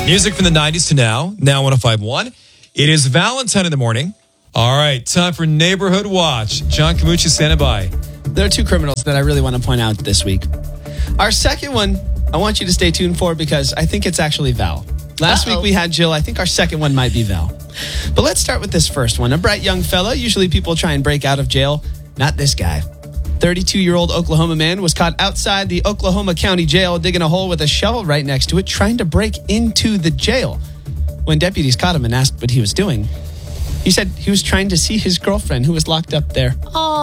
Music from the 90s to now 105.1. It is Valentine in the morning. All right, time for Neighborhood Watch. John Camucci standing by. There are two criminals that I really want to point out this week. Our second one, I want you to stay tuned for because I think it's actually Val. Last week we had Jill. I think our second one might be Val. But let's start with this first one. A bright young fella. Usually people try and break out of jail. Not this guy. 32-year-old Oklahoma man was caught outside the Oklahoma County Jail digging a hole with a shovel right next to it, trying to break into the jail. When deputies caught him and asked what he was doing, he said he was trying to see his girlfriend who was locked up there.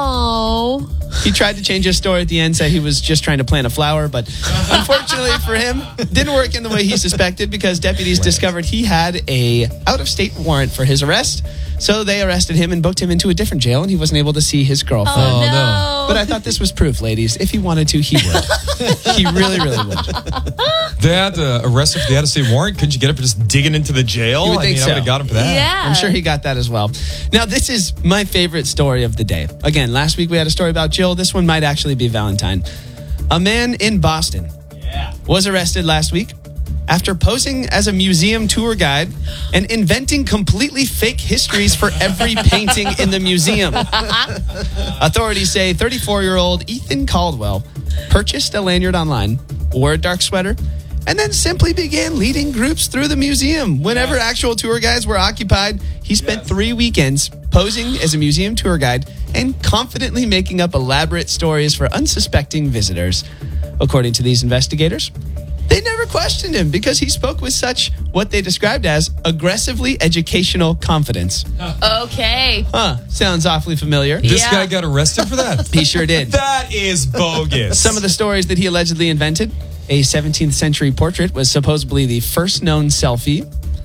Oh. He tried to change his story at the end, said he was just trying to plant a flower, but unfortunately for him, it didn't work in the way he suspected because deputies discovered he had a out-of-state warrant for his arrest. So they arrested him and booked him into a different jail, and he wasn't able to see his girlfriend. Oh, no. But I thought this was proof, ladies. If he wanted to, he would. He really, really would. They had to arrest him for the out-of-state warrant. Couldn't you get him for just digging into the jail? You would think I so. would have got him for that. Yeah. I'm sure he got that as well. Now, this is my favorite story of the day. Again, last week we had a story about Jill. This one might actually be Valentine. A man in Boston was arrested last week after posing as a museum tour guide and inventing completely fake histories for every painting in the museum. Authorities say 34-year-old Ethan Caldwell purchased a lanyard online, wore a dark sweater, and then simply began leading groups through the museum. Whenever actual tour guides were occupied, he spent 3 weekends posing as a museum tour guide and confidently making up elaborate stories for unsuspecting visitors. According to these investigators, they never questioned him because he spoke with such what they described as aggressively educational confidence. Okay. Sounds awfully familiar. This Yeah. guy got arrested for that? He sure did. That is bogus. Some of the stories that he allegedly invented. A 17th century portrait was supposedly the first known selfie.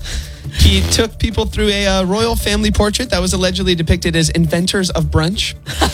He took people through a royal family portrait that was allegedly depicted as inventors of brunch.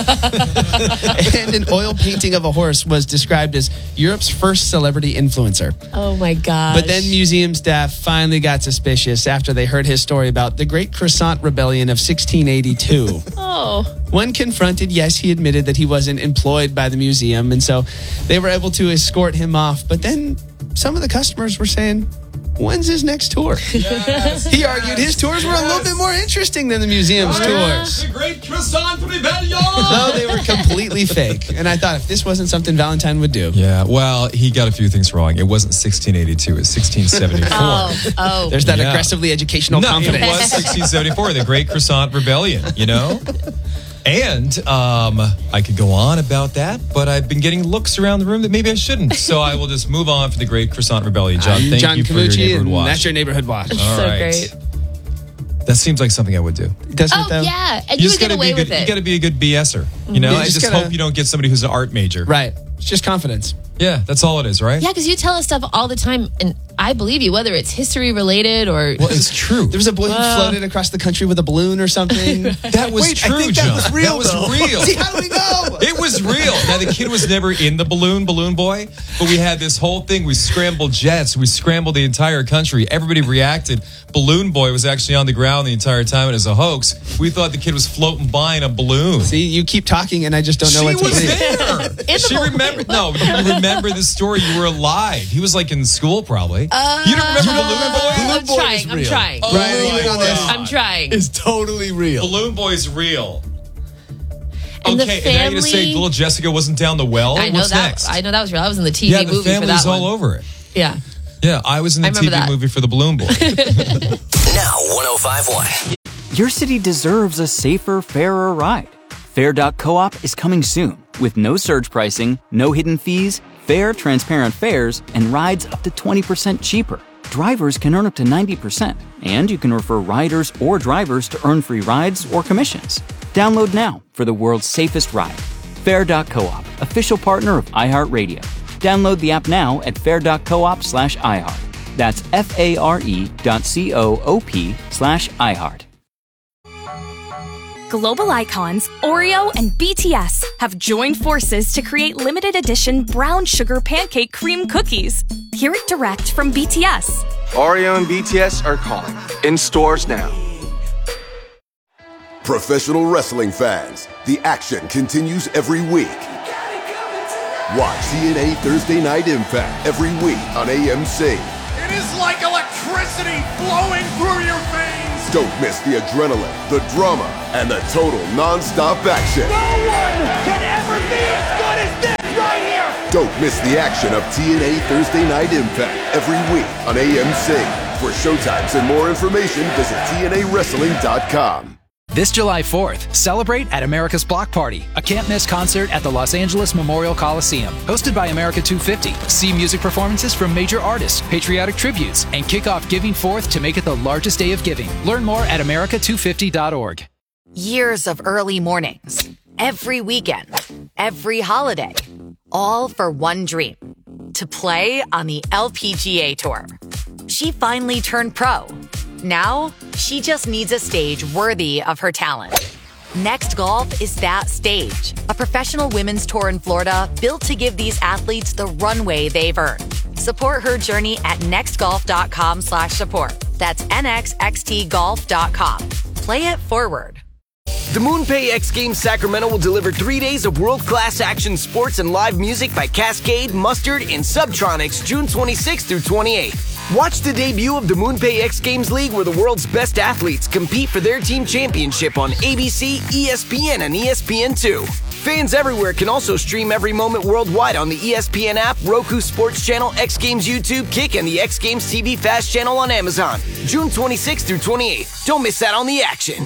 And an oil painting of a horse was described as Europe's first celebrity influencer. Oh, my gosh. But then museum staff finally got suspicious after they heard his story about the Great Croissant Rebellion of 1682. Oh. When confronted, yes, he admitted that he wasn't employed by the museum, and so they were able to escort him off. But then some of the customers were saying, when's his next tour? Yes, He argued his tours were a little bit more interesting than the museum's tours. The Great Croissant Rebellion! No, they were completely fake. And I thought if this wasn't something Valentine would do. Yeah, well, he got a few things wrong. It wasn't 1682, it was 1674. Oh. There's that Yeah. aggressively educational No, confidence. it was 1674, the Great Croissant Rebellion, you know? And I could go on about that, but I've been getting looks around the room that maybe I shouldn't. So I will just move on for the Great Croissant Rebellion. John, I'm thank John you for your Camucci, neighborhood and watch. that's your neighborhood watch. All So right. great. That seems like something I would do. Doesn't it, Oh, though? yeah. And you would get gotta away be with good, You it. got to be a good BSer. You know, You I just just gotta- hope you don't get somebody who's an art major. Right. It's just confidence. Yeah, that's all it is, right? Yeah, because you tell us stuff all the time, and I believe you, whether it's history related or... Well, it's true. There was a boy who floated across the country with a balloon or something. That was Wait, true, I think John. that was real, That was though. real. See, how do we know? It was real. Now, the kid was never in the balloon boy, but we had this whole thing. We scrambled jets. We scrambled the entire country. Everybody reacted. Balloon boy was actually on the ground the entire time. It was a hoax. We thought the kid was floating by in a balloon. See, you keep talking and I just don't know She what to was believe. there. the She balloon. remembered. No, you remember the story. You were alive. He was like in school, probably. You don't remember Balloon Boy? I'm trying. I'm trying. Oh, Right, my even on this. God. I'm trying. It's totally real. Balloon Boy's real. And the Okay, and now you're going to say family- little Jessica wasn't down the well? I know What's that. next? I know that was real. I was in the TV Yeah, the movie for family's that one. all over it. Yeah. Yeah, I was in the I remember TV that. movie for the Balloon Boy. Now 105.1. Your city deserves a safer, fairer ride. Fair.coop is coming soon with no surge pricing, no hidden fees, fair, transparent fares, and rides up to 20% cheaper. Drivers can earn up to 90%, and you can refer riders or drivers to earn free rides or commissions. Download now for the world's safest ride. Fair.coop, official partner of iHeartRadio. Download the app now at fair.coop/iHeart. That's FARE.coop/iHeart. Global icons Oreo and BTS have joined forces to create limited edition brown sugar pancake cream cookies. Hear it direct from BTS. Oreo and BTS are calling. In stores now. Professional wrestling fans, the action continues every week. Watch TNA Thursday Night Impact every week on AMC. It is like electricity. electricity flowing through your veins. Don't miss the adrenaline, the drama, and the total non-stop action. No one can ever be as good as this right here. Don't miss the action of TNA Thursday Night Impact every week on AMC. For showtimes and more information, visit TNAWrestling.com. This July 4th, celebrate at America's Block Party, a can't-miss concert at the Los Angeles Memorial Coliseum. Hosted by America 250, see music performances from major artists, patriotic tributes, and kick off Giving Forth to make it the largest day of giving. Learn more at america250.org. Years of early mornings, every weekend, every holiday, all for one dream, to play on the LPGA Tour. She finally turned pro. Now, she just needs a stage worthy of her talent. Next Golf is that stage, a professional women's tour in Florida built to give these athletes the runway they've earned. Support her journey at nextgolf.com/support. That's nxxtgolf.com. Play it forward. The MoonPay X Games Sacramento will deliver 3 days of world-class action sports and live music by Cascade, Mustard, and Subtronics June 26th through 28th. Watch the debut of the MoonPay X Games League, where the world's best athletes compete for their team championship on ABC, ESPN, and ESPN2. Fans everywhere can also stream every moment worldwide on the ESPN app, Roku Sports Channel, X Games YouTube, Kick, and the X Games TV Fast channel on Amazon. June 26th through 28th. Don't miss out on the action.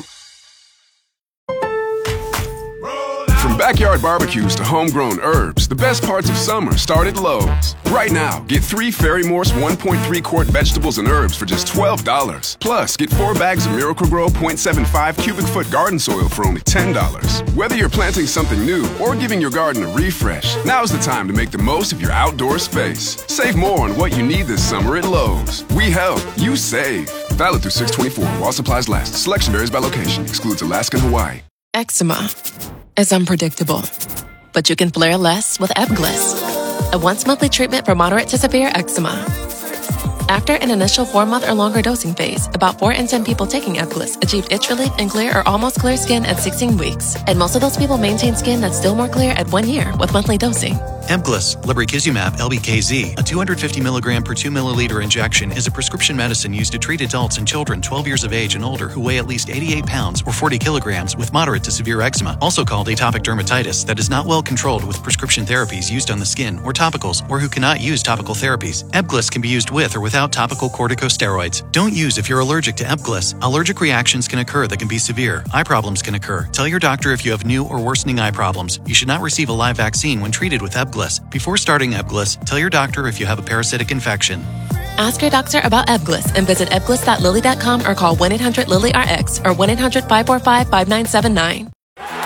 From backyard barbecues to homegrown herbs, the best parts of summer start at Lowe's. Right now, get 3 Ferry Morse 1.3 quart vegetables and herbs for just $12. Plus, get 4 bags of Miracle-Gro 0.75 cubic foot garden soil for only $10. Whether you're planting something new or giving your garden a refresh, now's the time to make the most of your outdoor space. Save more on what you need this summer at Lowe's. We help, you save. Valid through 6/24 while supplies last. Selection varies by location. Excludes Alaska and Hawaii. Eczema is unpredictable, but you can flare less with Ebglyss, a once-monthly treatment for moderate to severe eczema. After an initial 4-month or longer dosing phase, about 4 in 10 people taking Ebglyss achieved itch relief and clear or almost clear skin at 16 weeks, and most of those people maintain skin that's still more clear at 1 year with monthly dosing. Ebglyss, lebrikizumab LBKZ, a 250 milligram per 2 milliliter injection, is a prescription medicine used to treat adults and children 12 years of age and older who weigh at least 88 pounds or 40 kilograms with moderate to severe eczema, also called atopic dermatitis, that is not well controlled with prescription therapies used on the skin or topicals, or who cannot use topical therapies. Ebglyss can be used with or without topical corticosteroids. Don't use if you're allergic to Ebglyss. Allergic reactions can occur that can be severe. Eye problems can occur. Tell your doctor if you have new or worsening eye problems. You should not receive a live vaccine when treated with Ebglyss. Before starting Ebglyss, tell your doctor if you have a parasitic infection. Ask your doctor about Ebglyss and visit ebglyss.lilly.com or call 1-800-LILY-RX or 1-800-545-5979.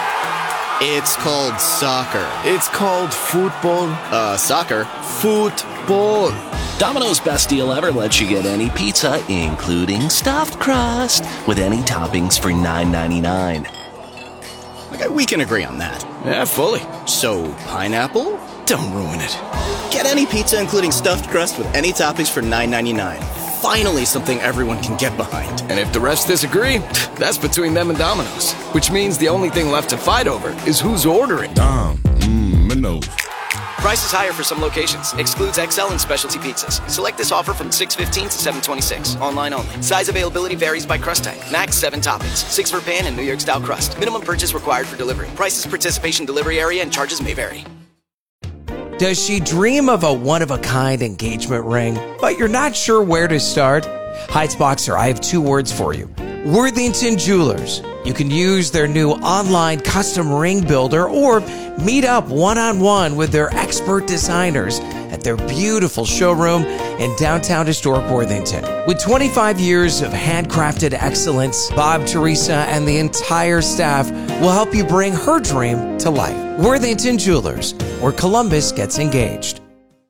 It's called soccer. It's called football. Soccer. Football. Domino's best deal ever lets you get any pizza, including stuffed crust, with any toppings for $9.99. Okay, we can agree on that. Yeah, fully. So, pineapple? Don't ruin it. Get any pizza, including stuffed crust, with any toppings for $9.99. Finally, something everyone can get behind. And if the refs disagree, that's between them and Domino's. Which means the only thing left to fight over is who's ordering. Domino's. Price is higher for some locations. Excludes XL and specialty pizzas. Select this offer from 6/15 to 7/26. Online only. Size availability varies by crust type. Max 7 toppings. 6 for pan and New York style crust. Minimum purchase required for delivery. Prices, participation, delivery area, and charges may vary. Does she dream of a one-of-a-kind engagement ring, but you're not sure where to start? Heights Boxer, I have 2 words for you. Worthington Jewelers. You can use their new online custom ring builder or meet up one-on-one with their expert designers at their beautiful showroom in downtown historic Worthington. With 25 years of handcrafted excellence, Bob, Teresa, and the entire staff will help you bring her dream to life. Worthington Jewelers, where Columbus gets engaged.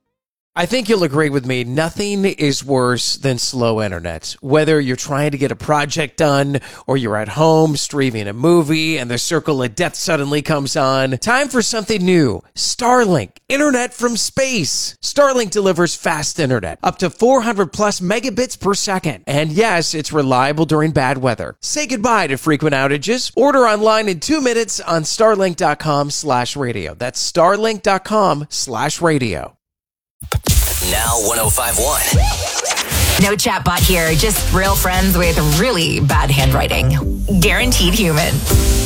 I think you'll agree with me, nothing is worse than slow internet. Whether you're trying to get a project done or you're at home streaming a movie and the circle of death suddenly comes on, time for something new. Starlink, internet from space. Starlink delivers fast internet, up to 400 plus megabits per second. And yes, it's reliable during bad weather. Say goodbye to frequent outages. Order online in 2 minutes on starlink.com/radio. That's starlink.com/radio. Now 105.1. No chatbot here, just real friends with really bad handwriting. Guaranteed Human.